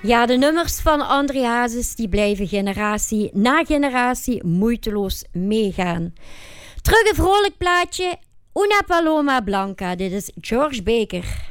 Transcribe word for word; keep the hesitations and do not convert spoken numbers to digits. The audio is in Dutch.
Ja, de nummers van André Hazes die blijven generatie na generatie moeiteloos meegaan. Terug een vrolijk plaatje. Una Paloma Blanca, dit is George Baker.